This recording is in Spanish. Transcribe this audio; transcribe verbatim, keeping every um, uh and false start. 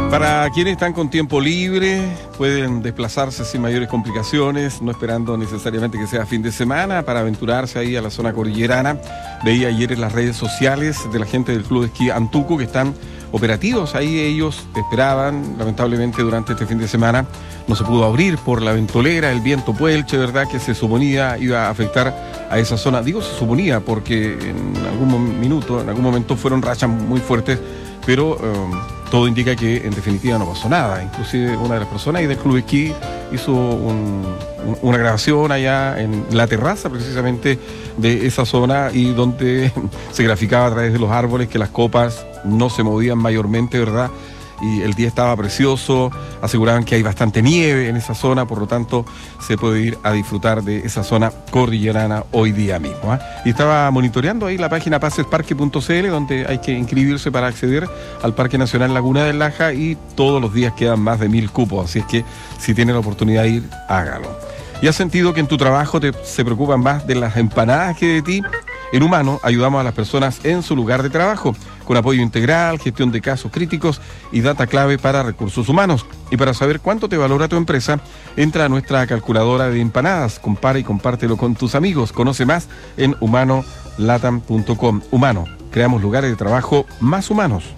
Para quienes están con tiempo libre, pueden desplazarse sin mayores complicaciones, no esperando necesariamente que sea fin de semana, para aventurarse ahí a la zona cordillerana. Veía ayer en las redes sociales de la gente del Club de Esquí Antuco que están operativos. Ahí ellos esperaban, lamentablemente durante este fin de semana no se pudo abrir por la ventolera, el viento puelche, ¿verdad?, que se suponía iba a afectar a esa zona. Digo se suponía porque en algún minuto, en algún momento fueron rachas muy fuertes, pero um, todo indica que en definitiva no pasó nada. Inclusive una de las personas ahí del Club de Esquí hizo un, un, una grabación allá en la terraza precisamente de esa zona, y donde se graficaba a través de los árboles que las copas no se movían mayormente, ¿verdad? Y el día estaba precioso, aseguraban que hay bastante nieve en esa zona, por lo tanto se puede ir a disfrutar de esa zona cordillerana hoy día mismo, ¿eh? Y estaba monitoreando ahí la página pases parque punto c l, donde hay que inscribirse para acceder al Parque Nacional Laguna del Laja, y todos los días quedan más de mil cupos, así es que si tiene la oportunidad de ir, hágalo. ¿Y has sentido que en tu trabajo te, se preocupan más de las empanadas que de ti? En Humano ayudamos a las personas en su lugar de trabajo, con apoyo integral, gestión de casos críticos y data clave para recursos humanos. Y para saber cuánto te valora tu empresa, entra a nuestra calculadora de empanadas, compara y compártelo con tus amigos. Conoce más en humano latam punto com. Humano, creamos lugares de trabajo más humanos.